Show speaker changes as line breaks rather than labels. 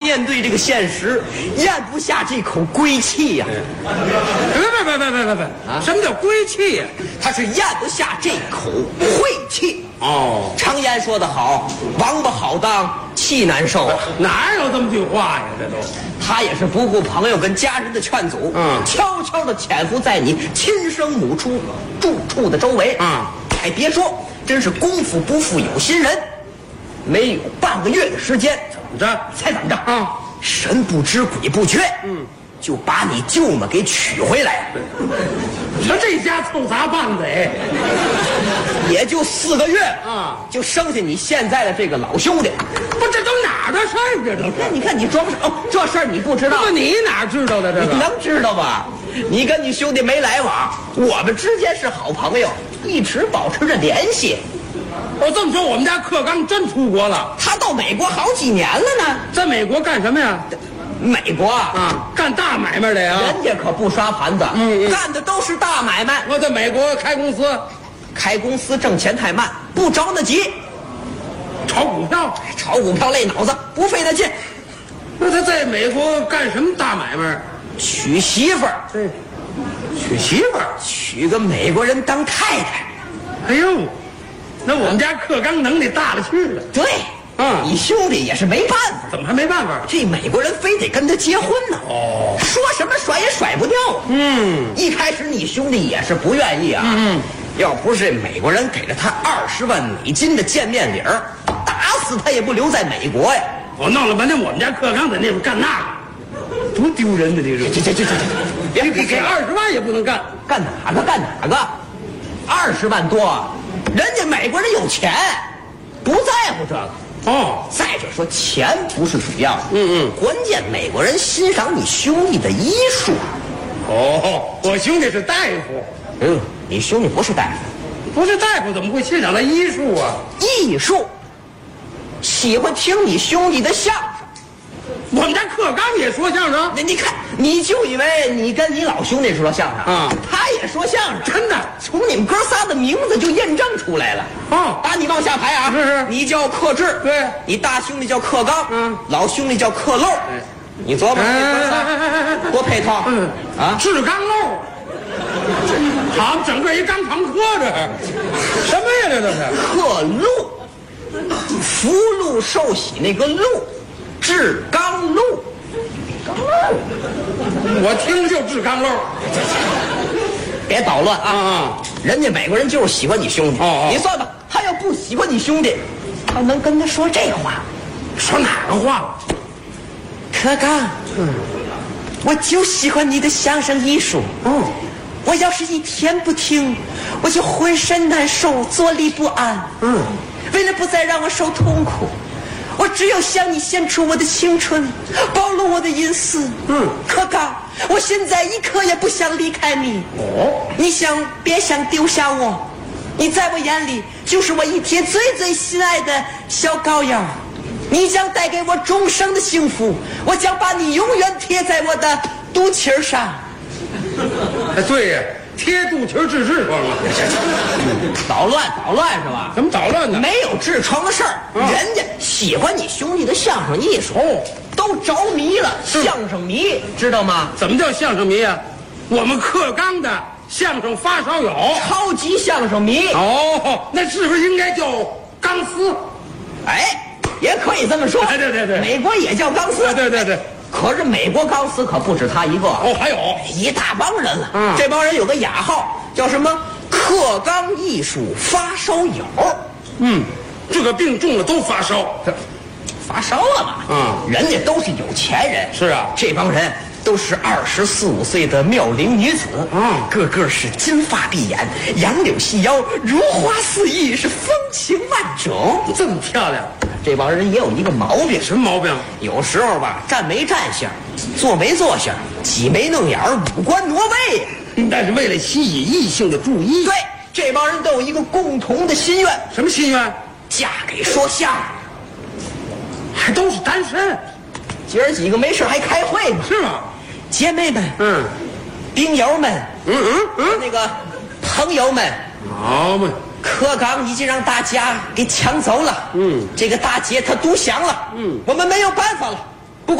面对这个现实，咽不下这口归气呀。
别！什么叫归气呀？
他是咽不下这口晦气。
哦，
常言说得好，王八好当，气难受。
哪有这么句话呀？这都，
他也是不顾朋友跟家人的劝阻，悄悄地潜伏在你亲生母猪住处的周围。还别说，真是功夫不负有心人，没有半个月的时间，
怎么着？
猜怎么着？神不知鬼不觉，就把你舅妈给娶回来。
他这家凑杂办的哎，
也就4个月就生下你现在的这个老兄弟。
不，这都哪儿的事儿？这都是？
你看你装什么？这事儿你不知道？
那你哪知道的？这个
你能知道吧？你跟你兄弟没来往，我们之间是好朋友，一直保持着联系。
这么说，我们家克刚真出国了？
他到美国好几年了呢。
在美国干什么呀？
美国
干大买卖的呀。
人家可不刷盘子，干的都是大买卖。
我在美国开公司挣钱太慢，不着那急。炒股票累脑子，不费那劲。那他在美国干什么大买卖？
娶媳妇儿。
对，娶媳妇儿，
娶个美国人当太太。
哎呦，那我们家克刚能力大了去了。
对。你兄弟也是没办法。
怎么还没办法？
这美国人非得跟他结婚呢。说什么甩也甩不掉。一开始你兄弟也是不愿意啊。要不是美国人给了他20万美金的见面礼儿，打死他也不留在美国呀。
我闹了半天，我们家克刚在那边干那个，多丢人的这个。
别
给20万也不能干。
干哪个？20万多，人家美国人有钱，不在乎这个。再者说，钱不是主要的。关键美国人欣赏你兄弟的医术。
我兄弟是大夫。
你兄弟不是大夫。
不是大夫怎么会欣赏他医术啊？
艺术，喜欢听你兄弟的相声。
我们家克刚也说相声。
你看，你就以为你跟你老兄弟说相声他也说相声，
真的。
从你们哥仨的名字就验证出来了。把你往下排啊。
是。
你叫克志，
对。
你大兄弟叫克刚，老兄弟叫克漏。你琢磨多配套。
志刚漏。好，整个一钢厂科这什么呀？这都是
克禄，福禄寿喜那个禄，志刚禄。
我听着就志刚漏。
别捣乱人家美国人就是喜欢你兄弟。你算吧，他要不喜欢你兄弟，他能跟他说这话？
说哪个话？
克刚，我就喜欢你的相声艺术。我要是一天不听，我就浑身难受，坐立不安。为了不再让我受痛苦，我只有向你献出我的青春，暴露我的隐私。克刚，我现在一刻也不想离开你。你别想丢下我，你在我眼里就是我一天最最心爱的小羔羊，你将带给我终生的幸福，我将把你永远贴在我的肚脐上。
对呀，贴肚脐治痔疮了。
捣乱是吧？
怎么捣乱呢？
没有痔疮的事儿，人家喜欢你兄弟的相声艺术，都着迷了。相声迷知道吗？
怎么叫相声迷啊？我们克刚的相声发烧友，
超级相声迷。
那是不是应该叫钢丝？
也可以这么说。
对，
美国也叫钢丝。
对。
可是美国钢丝可不止他一个。
还有
一大帮人了。这帮人有个雅号叫什么？克刚艺术发烧友。
这个病重了都发烧。
发烧了嘛？人家都是有钱人。
是啊，
这帮人都是24、25岁的妙龄女子。个个是金发碧眼，杨柳细腰，如花似玉，是风情万种。
这么漂亮。
这帮人也有一个毛病。
什么毛病？
有时候吧，站没站相，坐没坐相，挤没弄眼儿，五官挪位。
但是为了吸引异性的注意。
对，这帮人都有一个共同的心愿。
什么心愿？
嫁给说相声。
还都是单身。
姐儿几个没事还开会呢。
是吗？
姐妹们，兵友们，那个朋友们，
好嘛。
克刚已经让大家给抢走了。这个大姐她独享了。我们没有办法了。